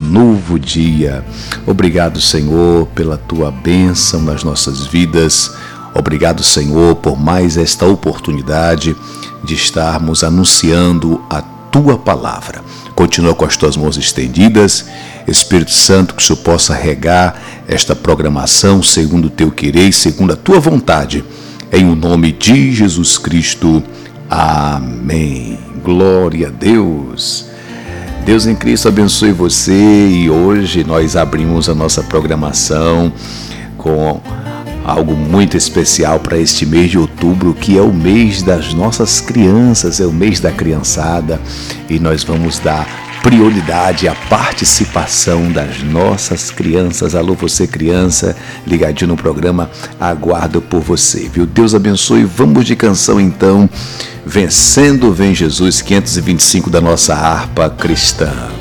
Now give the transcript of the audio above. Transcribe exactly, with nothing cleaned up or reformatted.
novo dia. Obrigado, Senhor, pela tua bênção nas nossas vidas. Obrigado, Senhor, por mais esta oportunidade de estarmos anunciando a tua palavra. Continua com as tuas mãos estendidas. Espírito Santo, que o Senhor possa regar esta programação segundo o teu querer e segundo a tua vontade. Em o nome de Jesus Cristo. Amém. Glória a Deus. Deus em Cristo abençoe você, e hoje nós abrimos a nossa programação com algo muito especial para este mês de outubro, que é o mês das nossas crianças, é o mês da criançada, e nós vamos dar prioridade à participação das nossas crianças. Alô, você criança, ligadinho no programa, aguardo por você, viu? Deus abençoe. Vamos de canção então, Vencendo Vem Jesus, quinhentos e vinte e cinco da nossa harpa cristã.